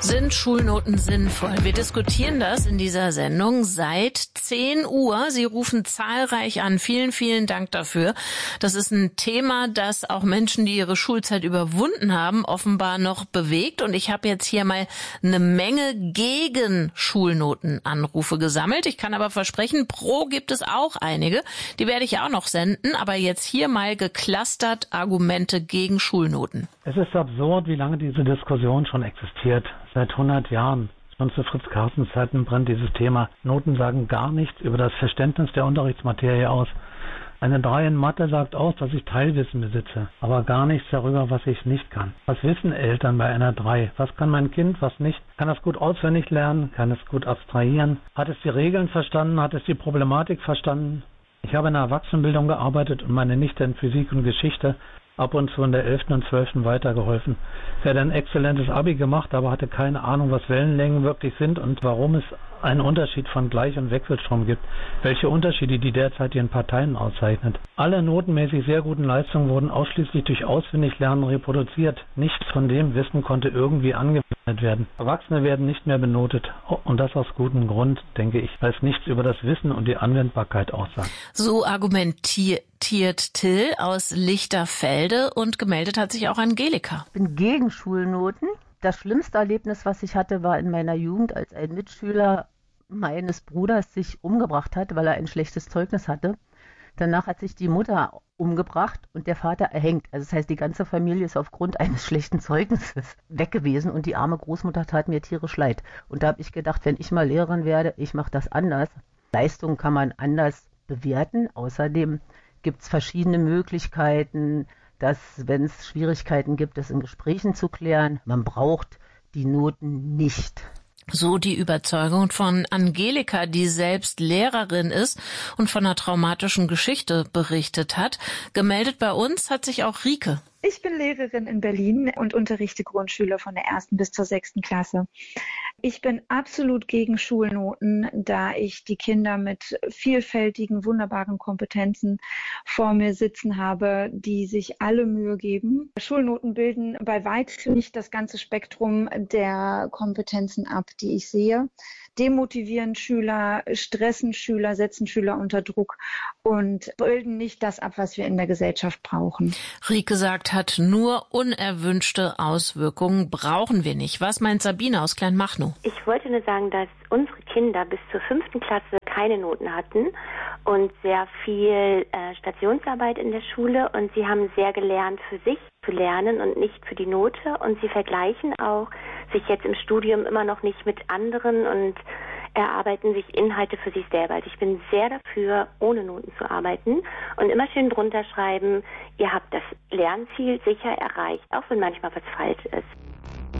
Sind Schulnoten sinnvoll? Wir diskutieren das in dieser Sendung seit 10 Uhr. Sie rufen zahlreich an. Vielen, vielen Dank dafür. Das ist ein Thema, das auch Menschen, die ihre Schulzeit überwunden haben, offenbar noch bewegt. Und ich habe jetzt hier mal eine Menge gegen Schulnotenanrufe gesammelt. Ich kann aber versprechen, pro gibt es auch einige. Die werde ich auch noch senden. Aber jetzt hier mal geclustert Argumente gegen Schulnoten. Es ist absurd, wie lange diese Diskussion schon existiert. Seit 100 Jahren. Schon zu Fritz Carstens Zeiten brennt dieses Thema. Noten sagen gar nichts über das Verständnis der Unterrichtsmaterie aus. Eine 3 in Mathe sagt aus, dass ich Teilwissen besitze, aber gar nichts darüber, was ich nicht kann. Was wissen Eltern bei einer 3? Was kann mein Kind, was nicht? Kann es gut auswendig lernen? Kann es gut abstrahieren? Hat es die Regeln verstanden? Hat es die Problematik verstanden? Ich habe in der Erwachsenenbildung gearbeitet und meine Nichte in Physik und Geschichte ab und zu in der 11. und 12. weitergeholfen. Sie hat ein exzellentes Abi gemacht, aber hatte keine Ahnung, was Wellenlängen wirklich sind und warum es einen Unterschied von Gleich- und Wechselstrom gibt, welche Unterschiede die derzeitigen Parteien auszeichnet. Alle notenmäßig sehr guten Leistungen wurden ausschließlich durch Auswendiglernen reproduziert. Nichts von dem Wissen konnte irgendwie angewendet werden. Erwachsene werden nicht mehr benotet und das aus gutem Grund, denke ich, weil es nichts über das Wissen und die Anwendbarkeit aussagt. So argumentiert Till aus Lichterfelde und gemeldet hat sich auch Angelika. Ich bin gegen Schulnoten. Das schlimmste Erlebnis, was ich hatte, war in meiner Jugend, als ein Mitschüler meines Bruders sich umgebracht hat, weil er ein schlechtes Zeugnis hatte. Danach hat sich die Mutter umgebracht und der Vater erhängt. Also das heißt, die ganze Familie ist aufgrund eines schlechten Zeugnisses weg gewesen und die arme Großmutter tat mir tierisch leid. Und da habe ich gedacht, wenn ich mal Lehrerin werde, ich mache das anders. Leistungen kann man anders bewerten. Außerdem gibt es verschiedene Möglichkeiten, dass, wenn es Schwierigkeiten gibt, das in Gesprächen zu klären. Man braucht die Noten nicht. So die Überzeugung von Angelika, die selbst Lehrerin ist und von einer traumatischen Geschichte berichtet hat. Gemeldet bei uns hat sich auch Rike. Ich bin Lehrerin in Berlin und unterrichte Grundschüler von der 1. bis zur 6. Klasse. Ich bin absolut gegen Schulnoten, da ich die Kinder mit vielfältigen, wunderbaren Kompetenzen vor mir sitzen habe, die sich alle Mühe geben. Schulnoten bilden bei weitem nicht das ganze Spektrum der Kompetenzen ab, die ich sehe. Demotivieren Schüler, stressen Schüler, setzen Schüler unter Druck und bilden nicht das ab, was wir in der Gesellschaft brauchen. Rike sagt, hat nur unerwünschte Auswirkungen, brauchen wir nicht. Was meint Sabine aus Kleinmachnow? Ich wollte nur sagen, dass unsere Kinder bis zur 5. Klasse keine Noten hatten und sehr viel Stationsarbeit in der Schule und sie haben sehr gelernt, für sich zu lernen und nicht für die Note und sie vergleichen auch sich jetzt im Studium immer noch nicht mit anderen und erarbeiten sich Inhalte für sich selber. Also ich bin sehr dafür, ohne Noten zu arbeiten und immer schön drunter schreiben, ihr habt das Lernziel sicher erreicht, auch wenn manchmal was falsch ist.